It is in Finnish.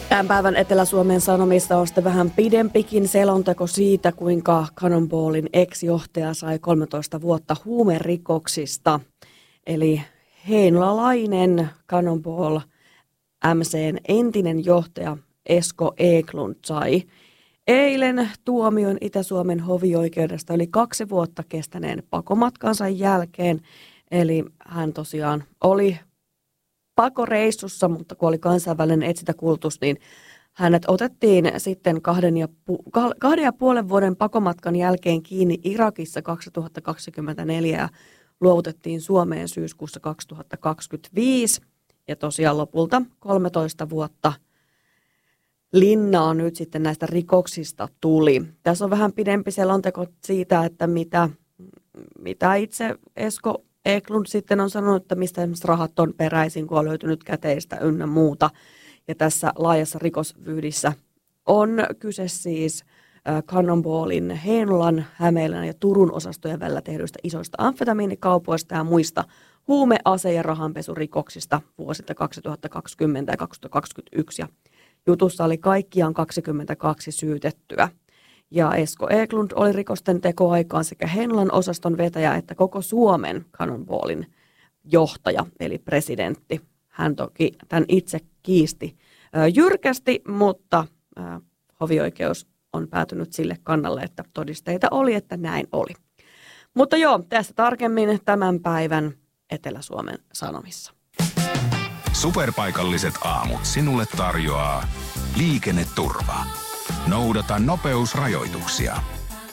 Tämän päivän Etelä-Suomen Sanomissa on sitten vähän pidempikin selonteko siitä, kuinka Cannonballin ex-johtaja sai 13 vuotta huumerikoksista. Eli heinolalainen Cannonball MC:n entinen johtaja Esko Eklund sai eilen tuomion Itä-Suomen hovioikeudesta yli 2 vuotta kestäneen pakomatkansa jälkeen. Eli hän tosiaan oli pakoreissussa, mutta kun oli kansainvälinen etsintäkuulutus, niin hänet otettiin sitten 2,5 vuoden pakomatkan jälkeen kiinni Irakissa 2024 ja luovutettiin Suomeen syyskuussa 2025. Ja tosiaan lopulta 13 vuotta linnaa nyt sitten näistä rikoksista tuli. Tässä on vähän pidempi selonteko siitä, että mitä itse Esko Eklund sitten on sanonut, että mistä esimerkiksi rahat on peräisin, kun on löytynyt käteistä ynnä muuta. Ja tässä laajassa rikosvyydissä on kyse siis Cannonballin Heinolan, Hämeenlinnan ja Turun osastojen välillä tehdyistä isoista amfetamiinikaupoista ja muista huumease- ja rahanpesurikoksista vuosilta 2020 ja 2021. Ja jutussa oli kaikkiaan 22 syytettyä. Ja Esko Eklund oli rikosten tekoaikaan sekä Heinolan osaston vetäjä että koko Suomen Cannonballin johtaja, eli presidentti. Hän toki tämän itse kiisti jyrkästi, mutta hovioikeus on päätynyt sille kannalle, että todisteita oli, että näin oli. Mutta joo, tästä tarkemmin tämän päivän Etelä-Suomen Sanomissa. Superpaikalliset aamut sinulle tarjoaa Liikenneturva. Noudata nopeusrajoituksia.